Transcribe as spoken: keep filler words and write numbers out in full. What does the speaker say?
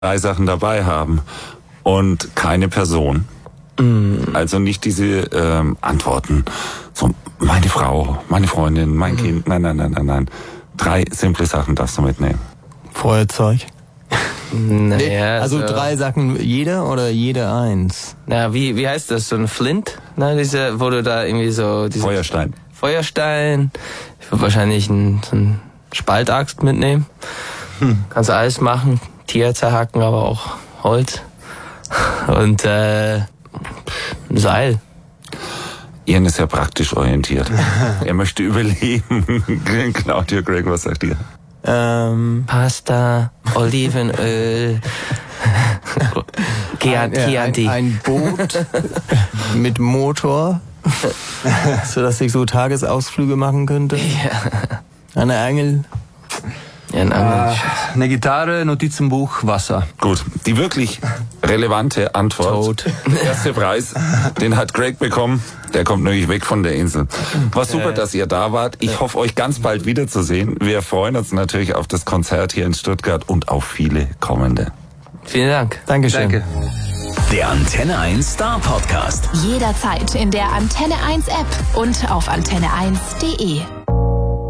drei Sachen dabei haben und keine Person. Mm. Also nicht diese ähm, Antworten, so meine Frau, meine Freundin, mein mm. Kind, nein, nein, nein, nein, nein. Drei simple Sachen darfst du mitnehmen. Feuerzeug. Naja, also so. drei Sachen jeder oder jeder eins? Na, wie, wie heißt das? So ein Flint? Na, diese, wo du da irgendwie so... Diese Feuerstein. Feuerstein. Ich würde wahrscheinlich einen, so einen Spaltaxt mitnehmen. Hm. Kannst du alles machen. Tier zerhacken, aber auch Holz. Und äh, ein Seil. Ian ist ja praktisch orientiert. Er möchte überleben. Claudia, Greg, was sagt ihr? Ähm, Pasta, Olivenöl, Chianti. Ein, ein, ein Boot mit Motor, sodass ich so Tagesausflüge machen könnte. Ja. Eine Angel. Ja, ein Angel. Äh, eine Gitarre, Notizenbuch, Wasser. Gut, die wirklich relevante Antwort. Tot. Der erste Preis, den hat Greg bekommen. Der kommt nämlich weg von der Insel. War super, dass ihr da wart. Ich hoffe, euch ganz bald wiederzusehen. Wir freuen uns natürlich auf das Konzert hier in Stuttgart und auf viele kommende. Vielen Dank. Dankeschön. Danke. Der Antenne eins Star Podcast. Jederzeit in der Antenne eins App und auf antenne eins punkt de.